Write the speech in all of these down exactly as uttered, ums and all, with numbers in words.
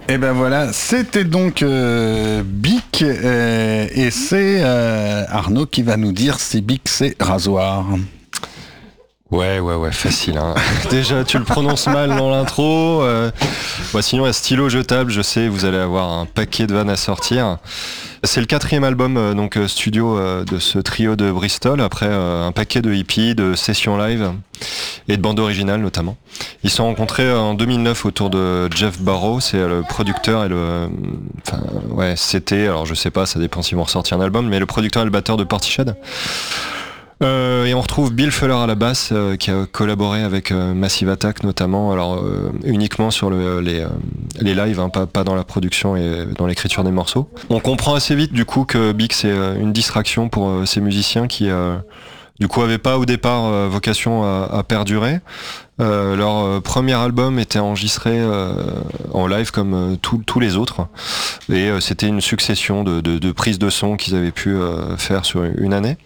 Et ben voilà, c'était donc euh, Bic euh, et c'est euh, Arnaud qui va nous dire si Bic c'est rasoir. Ouais, ouais, ouais, facile. Hein. Déjà, tu le prononces mal dans l'intro. Euh... Bah, sinon, un stylo jetable, je sais, vous allez avoir un paquet de vannes à sortir. C'est le quatrième album euh, donc euh, studio euh, de ce trio de Bristol, après euh, un paquet de hippies, de sessions live et de bandes originales notamment. Ils se sont rencontrés en deux mille neuf autour de Jeff Barrow, c'est le producteur et le... Enfin, ouais, c'était, alors je sais pas, ça dépend s'ils vont ressortir un album, mais le producteur et le batteur de Portishead. Euh, et on retrouve Bill Fuller à la basse euh, qui a collaboré avec euh, Massive Attack notamment, alors euh, uniquement sur le, les, euh, les lives, hein, pas, pas dans la production et dans l'écriture des morceaux. On comprend assez vite du coup que Bic c'est euh, une distraction pour euh, ces musiciens qui euh, du coup avaient pas au départ euh, vocation à, à perdurer. Euh, leur euh, premier album était enregistré euh, en live comme euh, tous les autres et euh, c'était une succession de, de, de prises de son qu'ils avaient pu euh, faire sur une année.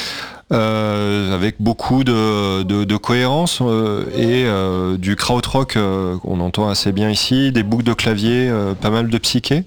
Euh, avec beaucoup de, de, de cohérence euh, et euh, du krautrock euh, qu'on entend assez bien ici, des boucles de clavier, euh, pas mal de psyché.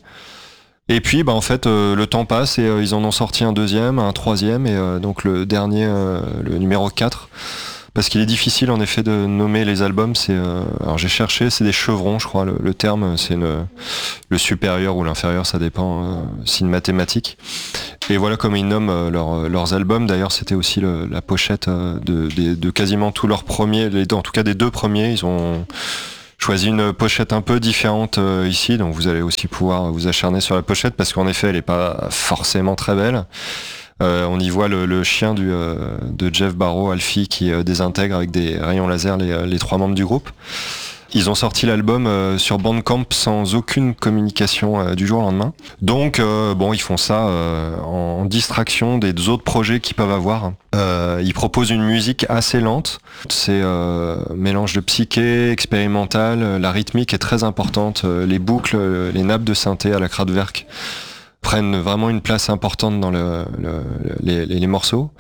Et puis bah en fait euh, le temps passe et euh, ils en ont sorti un deuxième, un troisième et euh, donc le dernier, euh, le numéro quatre. Parce qu'il est difficile en effet de nommer les albums, c'est euh, alors j'ai cherché, c'est des chevrons, je crois, le, le terme, c'est le, le supérieur ou l'inférieur, ça dépend, euh, c'est une mathématique. Et voilà comme ils nomment euh, leur, leurs albums. D'ailleurs, c'était aussi le, la pochette euh, de, de, de quasiment tous leurs premiers, les, en tout cas des deux premiers, ils ont choisi une pochette un peu différente euh, ici, donc vous allez aussi pouvoir vous acharner sur la pochette parce qu'en effet, elle est pas forcément très belle. Euh, on y voit le, le chien du, euh, de Jeff Barrow, Alfie, qui euh, désintègre avec des rayons laser les, les trois membres du groupe. Ils ont sorti l'album euh, sur Bandcamp sans aucune communication euh, du jour au lendemain. Donc euh, bon, ils font ça euh, en distraction des autres projets qu'ils peuvent avoir. Euh, ils proposent une musique assez lente. C'est euh, mélange de psyché, expérimental. La rythmique est très importante. Les boucles, les nappes de synthé à la Kraftwerk prennent vraiment une place importante dans le, le, les, les, les morceaux.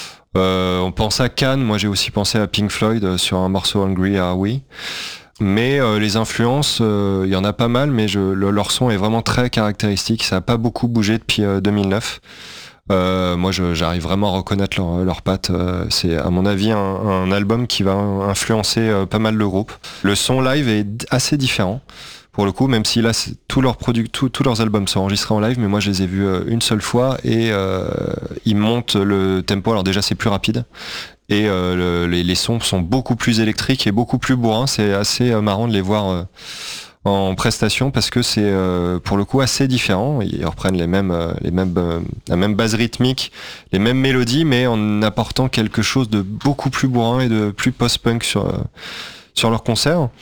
Euh, on pense à Can, moi j'ai aussi pensé à Pink Floyd sur un morceau Hungry Are We. Mais euh, les influences, il euh, y en a pas mal, mais je, le, leur son est vraiment très caractéristique. Ça n'a pas beaucoup bougé depuis euh, deux mille neuf. Euh, moi, je, j'arrive vraiment à reconnaître leurs leur pattes. Euh, c'est, à mon avis, un, un album qui va influencer euh, pas mal le groupe. Le son live est assez différent. Pour le coup, même si là, tous leurs produits, tous leurs albums sont enregistrés en live, mais moi, je les ai vus euh, une seule fois et euh, ils montent le tempo. Alors déjà, c'est plus rapide. Et euh, le, les, les sons sont beaucoup plus électriques et beaucoup plus bourrins. C'est assez euh, marrant de les voir euh, en prestation parce que c'est euh, pour le coup assez différent. Ils reprennent les mêmes, euh, les mêmes, euh, la même base rythmique, les mêmes mélodies, mais en apportant quelque chose de beaucoup plus bourrin et de plus post-punk sur euh, sur leurs concerts.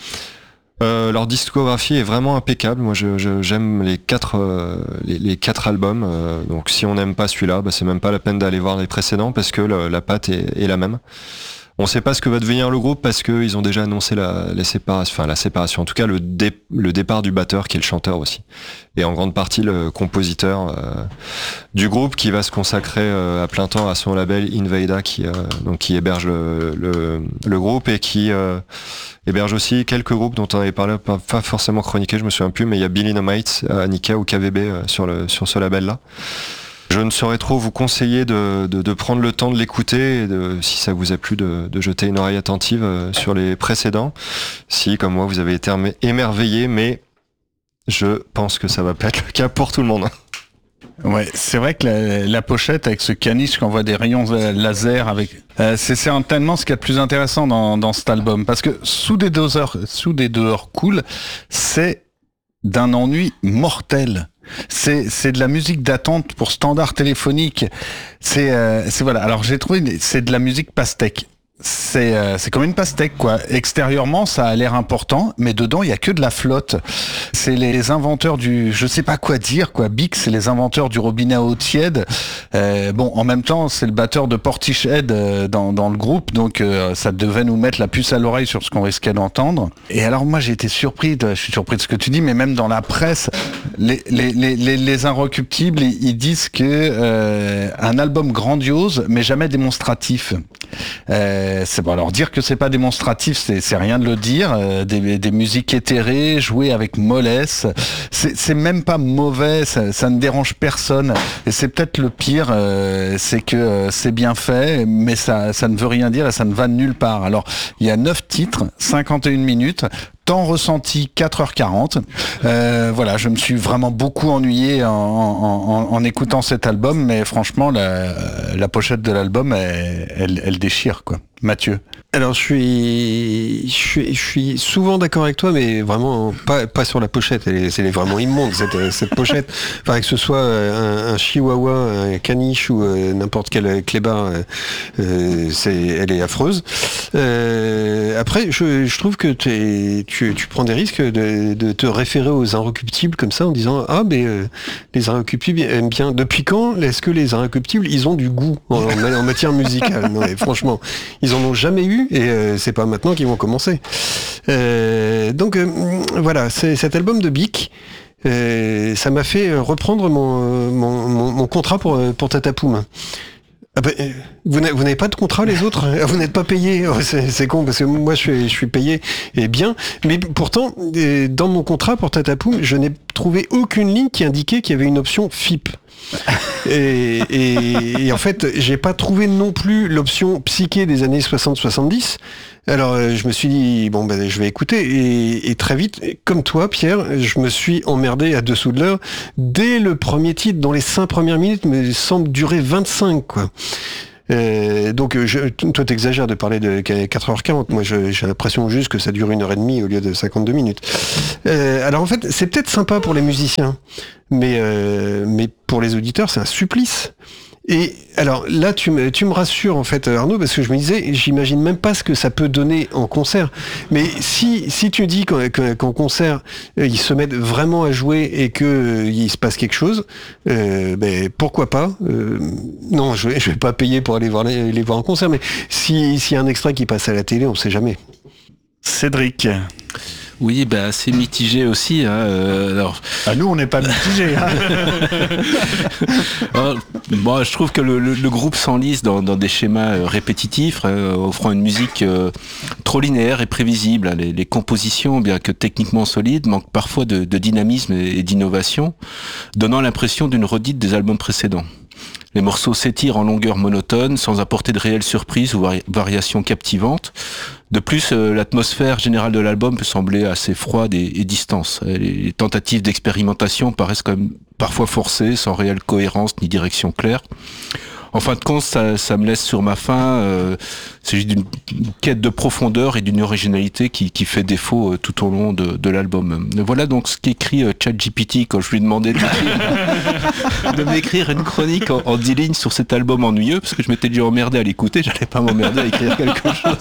Euh, leur discographie est vraiment impeccable. Moi, je, je, j'aime les quatre, euh, les, les quatre albums. Euh, donc, si on n'aime pas celui-là, bah, c'est même pas la peine d'aller voir les précédents parce que le, la patte est, est la même. On sait pas ce que va devenir le groupe parce qu'ils ont déjà annoncé la, la séparation, enfin la séparation, en tout cas le, dé, le départ du batteur qui est le chanteur aussi. Et en grande partie le compositeur euh, du groupe qui va se consacrer euh, à plein temps à son label Invada qui, euh, donc, qui héberge le, le, le groupe et qui euh, héberge aussi quelques groupes dont on avait parlé, pas, pas forcément chroniqué, je me souviens plus, mais il y a Billy No Mites, Annika ou K V B euh, sur, le, sur ce label-là. Je ne saurais trop vous conseiller de, de, de prendre le temps de l'écouter et de, si ça vous a plu, de, de jeter une oreille attentive sur les précédents. Si, comme moi, vous avez été émerveillé, mais je pense que ça va pas être le cas pour tout le monde. Ouais, c'est vrai que la, la pochette avec ce caniche qui envoie des rayons laser avec, euh, c'est certainement ce qu'il y a de plus intéressant dans, dans cet album. Parce que sous des doseurs, sous des dehors cool, c'est d'un ennui mortel. C'est c'est de la musique d'attente pour standard téléphonique. C'est euh, c'est voilà. Alors j'ai trouvé c'est de la musique pastèque. C'est euh, c'est comme une pastèque quoi. Extérieurement ça a l'air important, mais dedans il y a que de la flotte. C'est les inventeurs du je sais pas quoi dire quoi. Bic c'est les inventeurs du robinet à eau tiède. Euh, bon en même temps c'est le batteur de Portishead euh, dans dans le groupe, donc euh, ça devait nous mettre la puce à l'oreille sur ce qu'on risquait d'entendre. Et alors moi j'ai été surpris, de, je suis surpris de ce que tu dis, mais même dans la presse, les les les les, les Inrecuptibles ils, ils disent que euh, un album grandiose mais jamais démonstratif. Euh, c'est bon. Alors dire que c'est pas démonstratif, c'est, c'est rien de le dire. Euh, des, des musiques éthérées, jouées avec mollesse, c'est, c'est même pas mauvais. Ça, ça ne dérange personne. Et c'est peut-être le pire, euh, c'est que euh, c'est bien fait, mais ça, ça ne veut rien dire et ça ne va nulle part. Alors il y a neuf titres, cinquante et une minutes. Temps ressenti quatre heures quarante. Euh, voilà, je me suis vraiment beaucoup ennuyé en, en, en, en écoutant cet album, mais franchement, la, la pochette de l'album, elle, elle, elle déchire, quoi. Mathieu. Alors je suis, je suis, je suis souvent d'accord avec toi, mais vraiment pas, pas sur la pochette. Elle est, elle est vraiment immonde cette, cette pochette. Enfin, que ce soit un, un chihuahua, un caniche ou euh, n'importe quel clébard, euh, c'est, elle est affreuse. Euh, après, je, je trouve que t'es, tu, tu prends des risques de, de te référer aux Inrecuptibles comme ça en disant ah mais euh, les Inrecuptibles aiment bien. Depuis quand est-ce que les Inrecuptibles ils ont du goût en, en matière musicale? Non, mais franchement. Ils en ont jamais eu et euh, c'est pas maintenant qu'ils vont commencer. Euh, donc euh, voilà, c'est cet album de Bic. Euh, ça m'a fait reprendre mon, mon, mon, mon contrat pour, pour Tatapoum. Ah bah, vous n'avez pas de contrat les autres? Vous n'êtes pas payé? Oh, c'est, c'est con parce que moi je suis, je suis payé et bien. Mais pourtant, dans mon contrat pour Tatapoum, je n'ai trouvé aucune ligne qui indiquait qu'il y avait une option F I P. Et, et, et en fait, j'ai pas trouvé non plus l'option psyché des années soixante soixante-dix. Alors, euh, je me suis dit, bon, ben, je vais écouter. Et, et très vite, comme toi, Pierre, je me suis emmerdé à dessous de l'heure dès le premier titre, dont les cinq premières minutes me semblent durer vingt-cinq, quoi. Euh, donc, je, toi, t'exagères de parler de quatre heures quarante. Moi, je, j'ai l'impression juste que ça dure une heure et demie au lieu de cinquante-deux minutes. Euh, alors, en fait, c'est peut-être sympa pour les musiciens, mais, euh, mais pour les auditeurs, c'est un supplice. Et alors là, tu me, tu me rassures en fait, Arnaud, parce que je me disais, j'imagine même pas ce que ça peut donner en concert. Mais si si tu dis qu'en, qu'en concert ils se mettent vraiment à jouer et que euh, il se passe quelque chose, euh, ben pourquoi pas. Euh, non, je vais je vais pas payer pour aller voir les, les voir en concert, mais si s'il y a un extrait qui passe à la télé, on sait jamais. Cédric. Oui, bah, assez mitigé aussi. Hein, euh, alors... Ah, nous, on n'est pas mitigé. Hein. alors, bon, je trouve que le, le, le groupe s'enlise dans, dans des schémas euh, répétitifs, euh, offrant une musique euh, trop linéaire et prévisible. Les, les compositions, bien que techniquement solides, manquent parfois de, de dynamisme et, et d'innovation, donnant l'impression d'une redite des albums précédents. Les morceaux s'étirent en longueur monotone, sans apporter de réelles surprises ou vari- variations captivantes. De plus, euh, l'atmosphère générale de l'album peut sembler assez froide et, et distante. Les tentatives d'expérimentation paraissent quand même parfois forcées, sans réelle cohérence ni direction claire. En fin de compte, ça, ça me laisse sur ma faim. Euh, c'est juste d'une quête de profondeur et d'une originalité qui, qui fait défaut euh, tout au long de, de l'album. Voilà donc ce qu'écrit euh, ChatGPT quand je lui demandais de, de m'écrire une chronique en, en dix lignes sur cet album ennuyeux, parce que je m'étais déjà emmerdé à l'écouter, j'allais pas m'emmerder à écrire quelque chose.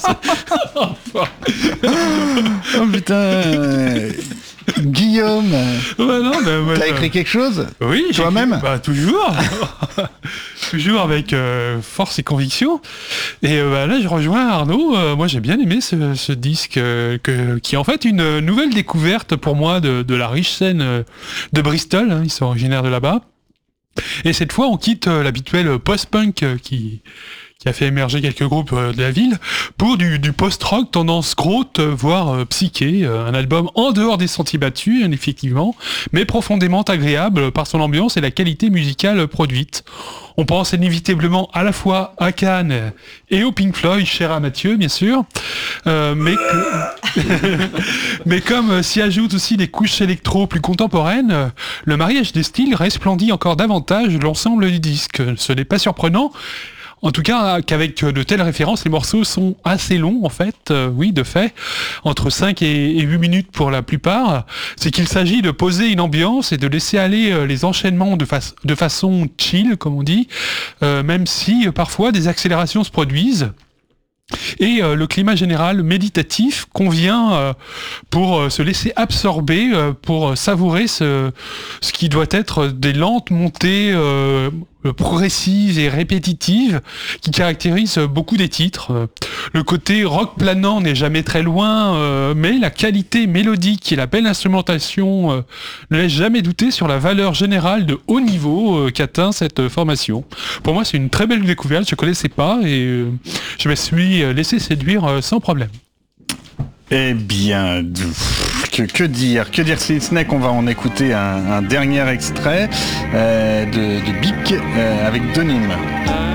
Oh putain euh, Guillaume, ouais, non, bah, ouais, t'as écrit quelque chose? Oui, toi-même? Bah, toujours, toujours avec euh, force et conviction. Et euh, bah, là, je rejoins Arnaud. Euh, moi, j'ai bien aimé ce, ce disque euh, que, qui est en fait une nouvelle découverte pour moi de, de la riche scène euh, de Bristol. Hein, ils sont originaires de là-bas. Et cette fois, on quitte euh, l'habituel post-punk euh, qui qui a fait émerger quelques groupes euh, de la ville, pour du, du post-rock tendance grotte, euh, voire euh, psyché, euh, un album en dehors des sentiers battus, hein, effectivement, mais profondément agréable par son ambiance et la qualité musicale produite. On pense inévitablement à la fois à Cannes et au Pink Floyd, cher à Mathieu, bien sûr, euh, mais, que... mais comme euh, s'y ajoutent aussi des couches électro plus contemporaines, euh, le mariage des styles resplendit encore davantage l'ensemble du disque. Ce n'est pas surprenant, en tout cas, qu'avec de telles références, les morceaux sont assez longs, en fait. Euh, oui, de fait. Entre cinq et huit minutes pour la plupart. C'est qu'il s'agit de poser une ambiance et de laisser aller euh, les enchaînements de, fa- de façon chill, comme on dit, euh, même si euh, parfois des accélérations se produisent. Et euh, le climat général méditatif convient euh, pour euh, se laisser absorber, euh, pour savourer ce, ce qui doit être des lentes montées euh, progressive et répétitive qui caractérise beaucoup des titres. Le côté rock planant n'est jamais très loin, mais la qualité mélodique et la belle instrumentation ne laissent jamais douter sur la valeur générale de haut niveau qu'atteint cette formation. Pour moi, c'est une très belle découverte, je ne connaissais pas et je me suis laissé séduire sans problème. Eh bien, que, que dire Que dire si ce n'est qu'on va en écouter un, un dernier extrait euh, de, de Bic euh, avec Denim.